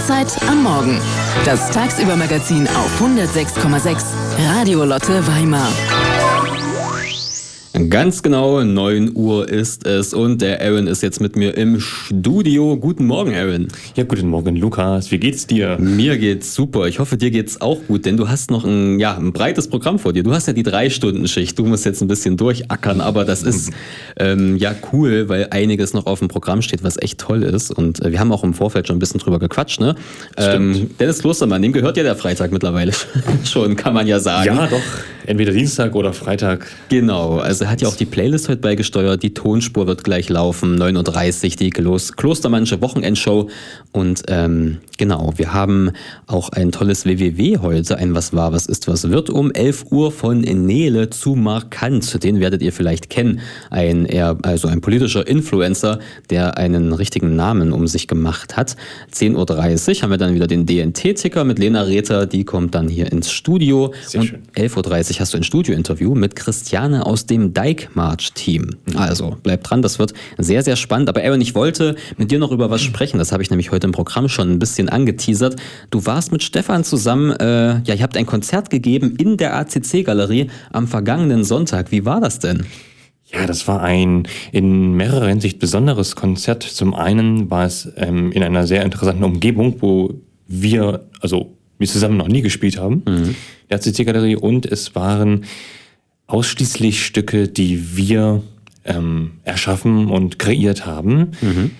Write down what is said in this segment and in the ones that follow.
Mahlzeit am Morgen. Das Tagsüber-Magazin auf 106,6 Radio Lotte Weimar. Ganz genau, 9 Uhr ist es und der Aaron ist jetzt mit mir im Studio. Guten Morgen, Aaron. Ja, guten Morgen, Lukas. Wie geht's dir? Mir geht's super. Ich hoffe, dir geht's auch gut, denn du hast noch ein breites Programm vor dir. Du hast ja die 3-Stunden-Schicht. Du musst jetzt ein bisschen durchackern, aber das ist cool, weil einiges noch auf dem Programm steht, was echt toll ist. Und wir haben auch im Vorfeld schon ein bisschen drüber gequatscht, ne? Dennis Klostermann, dem gehört ja der Freitag mittlerweile schon, kann man ja sagen. Ja, doch. Entweder Dienstag oder Freitag. Genau, also er hat ja auch die Playlist heute beigesteuert. Die Tonspur wird gleich laufen, 9.30 Uhr, die Klostermannsche Wochenendshow. Und genau, wir haben auch ein tolles WWW heute, ein Was war, was ist, was wird, um 11 Uhr von Nele zu Markant. Den werdet ihr vielleicht kennen. Ein politischer Influencer, der einen richtigen Namen um sich gemacht hat. 10.30 Uhr haben wir dann wieder den DNT-Ticker mit Lena Rether. Die kommt dann hier ins Studio. Sehr schön. 11.30 Uhr hast du ein Studio-Interview mit Christiane aus dem Dijkmarsch-Team. Also bleib dran, das wird sehr, sehr spannend. Aber Aaron, ich wollte mit dir noch über was sprechen. Das habe ich nämlich heute im Programm schon ein bisschen angeteasert. Du warst mit Stefan zusammen, ihr habt ein Konzert gegeben in der ACC-Galerie am vergangenen Sonntag. Wie war das denn? Ja, das war ein in mehrerer Hinsicht besonderes Konzert. Zum einen war es in einer sehr interessanten Umgebung, wo wir zusammen noch nie gespielt haben, der ACC-Galerie, und es waren ausschließlich Stücke, die wir erschaffen und kreiert haben.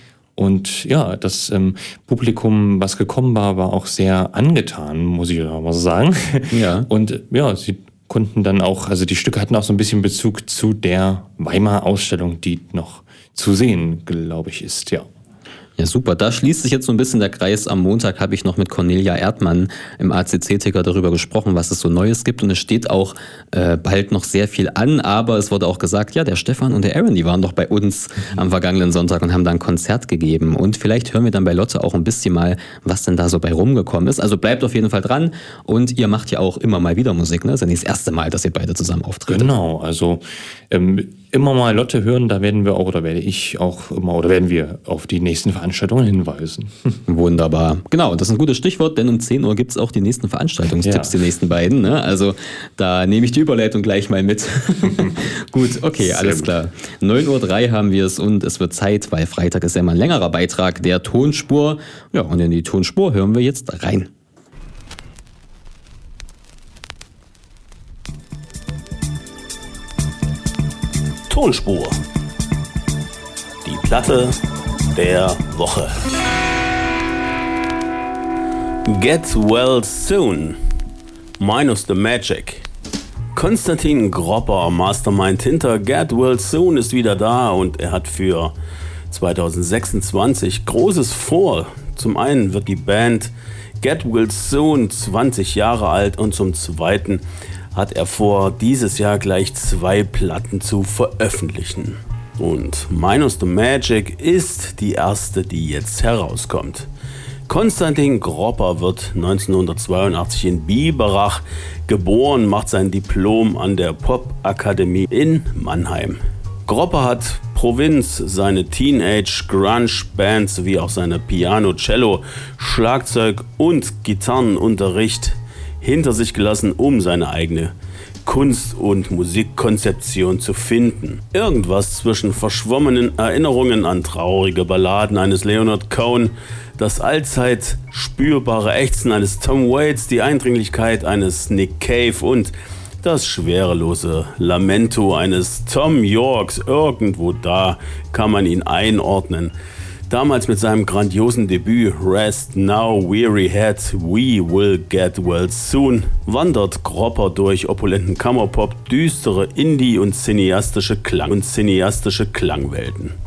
Und ja, das Publikum, was gekommen war, war auch sehr angetan, muss ich mal so sagen. Ja. Und ja, sie konnten dann auch, also die Stücke hatten auch so ein bisschen Bezug zu der Weimar-Ausstellung, die noch zu sehen, glaube ich, ist, ja. Ja, super. Da schließt sich jetzt so ein bisschen der Kreis. Am Montag habe ich noch mit Cornelia Erdmann im ACC-Ticker darüber gesprochen, was es so Neues gibt. Und es steht auch bald noch sehr viel an. Aber es wurde auch gesagt, ja, der Stefan und der Aaron, die waren doch bei uns am vergangenen Sonntag und haben da ein Konzert gegeben. Und vielleicht hören wir dann bei Lotte auch ein bisschen mal, was denn da so bei rumgekommen ist. Also bleibt auf jeden Fall dran. Und ihr macht ja auch immer mal wieder Musik, ne? Das ist ja nicht das erste Mal, dass ihr beide zusammen auftretet. Genau, also immer mal Lotte hören, da werden wir auch, oder werde ich auch immer, oder werden wir auf die nächsten Veranstaltungen hinweisen. Wunderbar. Genau, das ist ein gutes Stichwort, denn um 10 Uhr gibt es auch die nächsten Veranstaltungstipps, die nächsten beiden. Ne? Also da nehme ich die Überleitung gleich mal mit. Gut, okay, alles klar. 9.03 Uhr haben wir es und es wird Zeit, weil Freitag ist ja mal ein längerer Beitrag der Tonspur. Ja, und in die Tonspur hören wir jetzt rein. Tonspur. Die Platte der Woche. Get Well Soon. Minus the Magic. Konstantin Gropper, Mastermind hinter Get Well Soon, ist wieder da und er hat für 2026 Großes vor. Zum einen wird die Band Get Well Soon 20 Jahre alt und zum zweiten hat er vor, dieses Jahr gleich 2 Platten zu veröffentlichen. Und Minus the Magic ist die erste, die jetzt herauskommt. Konstantin Gropper wird 1982 in Biberach geboren, macht sein Diplom an der Popakademie in Mannheim. Gropper hat Provinz, seine Teenage-Grunge-Band sowie auch seine Piano-, Cello-, Schlagzeug- und Gitarrenunterricht hinter sich gelassen, um seine eigene Kunst- und Musikkonzeption zu finden. Irgendwas zwischen verschwommenen Erinnerungen an traurige Balladen eines Leonard Cohen, das allzeit spürbare Ächzen eines Tom Waits, die Eindringlichkeit eines Nick Cave und das schwerelose Lamento eines Tom Yorks. Irgendwo da kann man ihn einordnen. Damals mit seinem grandiosen Debüt Rest Now Weary Head, We Will Get Well Soon wandert Gropper durch opulenten Kammerpop, düstere Indie- und cineastische Klangwelten.